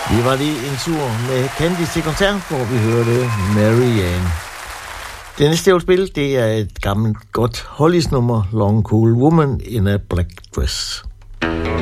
Vi var lige en tur med Candice til koncert, hvor vi hørte Marianne. Det næste, jeg vil spille, det er et gammelt godt Hollies nummer, Long Cool Woman in a Black Dress.